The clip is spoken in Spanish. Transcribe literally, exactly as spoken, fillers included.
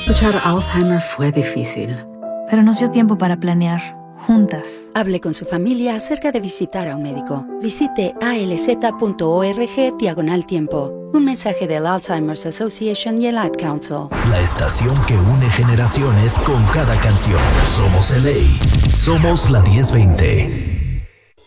Escuchar Alzheimer fue difícil. Pero nos dio tiempo para planear, juntas. Hable con su familia acerca de visitar a un médico. Visite alz.org diagonal tiempo. Un mensaje del Alzheimer's Association y el Ad Council. La estación que une generaciones con cada canción. Somos L A. Somos la diez veinte.